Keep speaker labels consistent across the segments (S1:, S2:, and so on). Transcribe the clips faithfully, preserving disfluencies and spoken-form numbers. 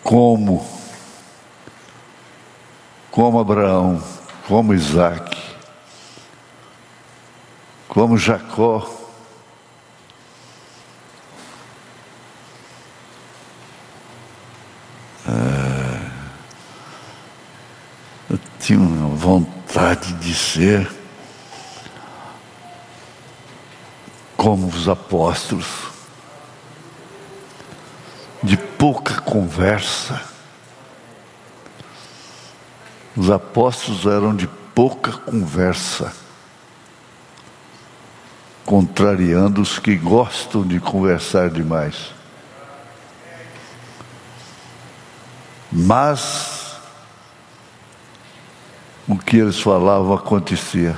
S1: como, como Abraão, como Isaac, como Jacó, é, eu tinha uma vontade de ser como os apóstolos, de pouca conversa. Os apóstolos eram de pouca conversa, contrariando os que gostam de conversar demais. Mas o que eles falavam acontecia.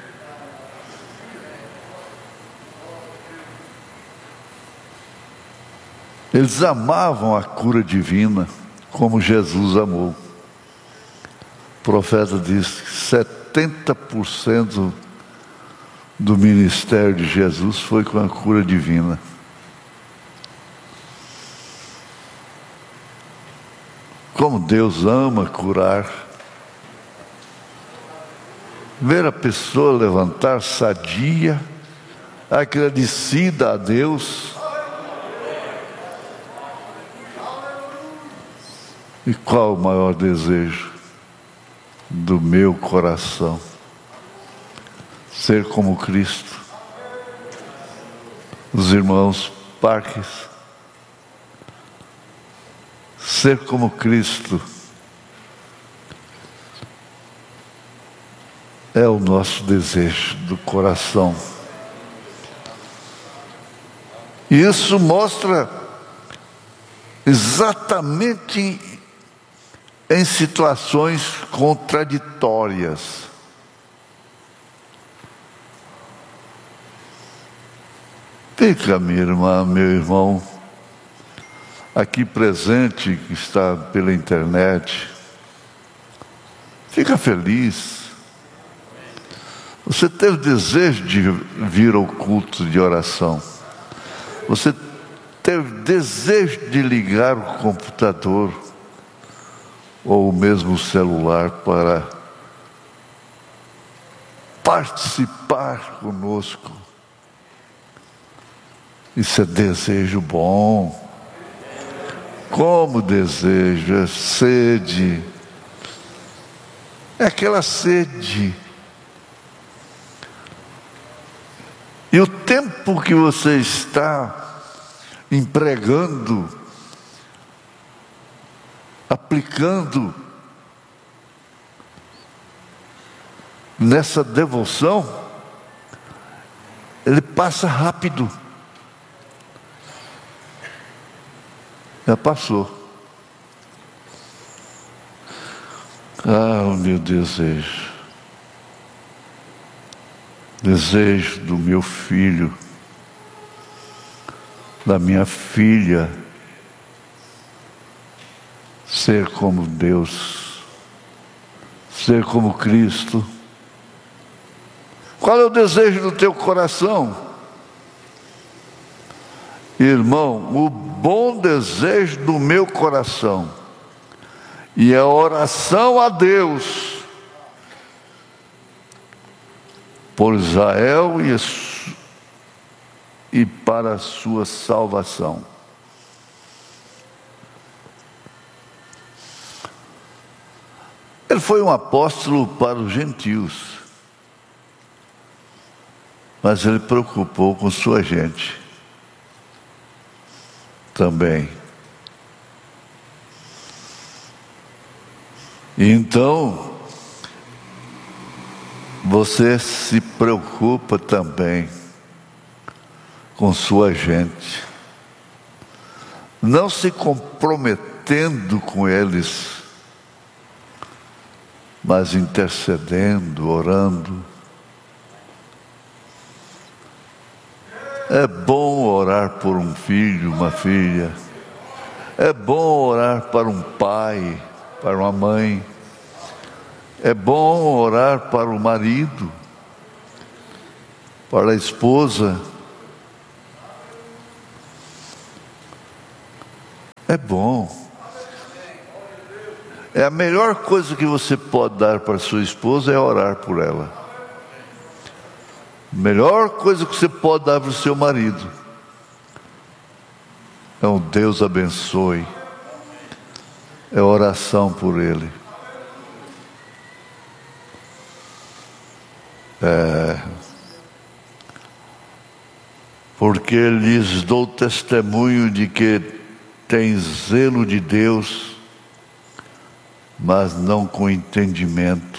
S1: Eles amavam a cura divina como Jesus amou. O profeta diz que setenta por cento do ministério de Jesus foi com a cura divina. Como Deus ama curar. Ver a pessoa levantar sadia, agradecida a Deus. E qual o maior desejo do meu coração? Ser como Cristo. Os irmãos Parques. Ser como Cristo é o nosso desejo do coração. E isso mostra exatamente em situações contraditórias. Fica, minha irmã, meu irmão, aqui presente, que está pela internet, fica feliz. Você teve desejo de vir ao culto de oração. Você teve desejo de ligar o computador ou mesmo o celular para participar conosco. Isso é desejo bom. Como desejo, é sede. É aquela sede. E o tempo que você está empregando, aplicando nessa devoção, ele passa rápido. Já passou. Ah, o meu desejo. Desejo do meu filho, da minha filha, ser como Deus, ser como Cristo. Qual é o desejo do teu coração? Irmão, o bom desejo do meu coração e a oração a Deus por Israel e, e para a sua salvação. Ele foi um apóstolo para os gentios, mas ele preocupou com sua gente também. E então, você se preocupa também com sua gente, não se comprometendo com eles, mas intercedendo, orando. É bom orar por um filho, uma filha. É bom orar para um pai, para uma mãe. É bom orar para o marido, para a esposa. É bom. É a melhor coisa que você pode dar para sua esposa é orar por ela. A melhor coisa que você pode dar para o seu marido é um Deus abençoe. É oração por ele. É, porque lhes dou testemunho de que tem zelo de Deus, mas não com entendimento.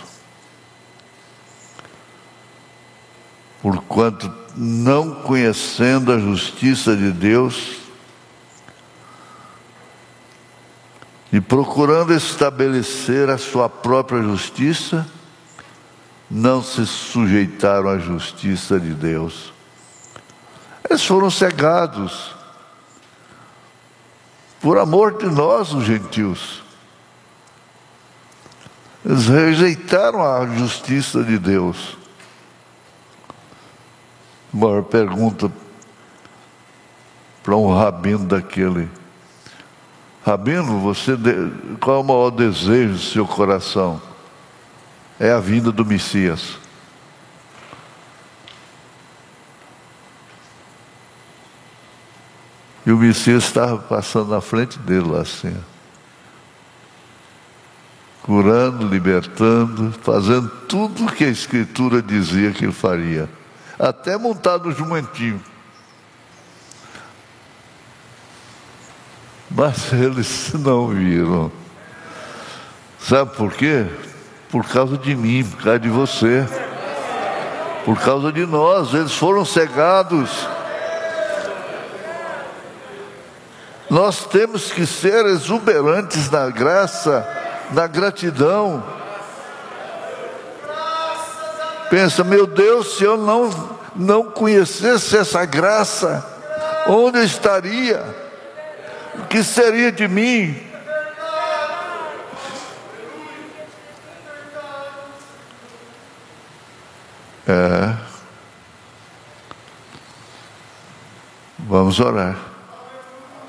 S1: Porquanto, não conhecendo a justiça de Deus, e procurando estabelecer a sua própria justiça, não se sujeitaram à justiça de Deus. Eles foram cegados por amor de nós, os gentios. Eles rejeitaram a justiça de Deus. Uma pergunta para um rabino daquele: Rabino, você, qual é o maior desejo do seu coração? É a vinda do Messias. E o Messias estava passando na frente dele lá assim, curando, libertando, fazendo tudo o que a Escritura dizia que ele faria, até montado no jumentinho. Mas eles não viram. Sabe por quê? Por causa de mim, por causa de você, por causa de nós. Eles foram cegados. Nós temos que ser exuberantes na graça, na gratidão. Pensa, meu Deus, se eu não, não conhecesse essa graça, onde eu estaria? O que seria de mim? É. Vamos orar.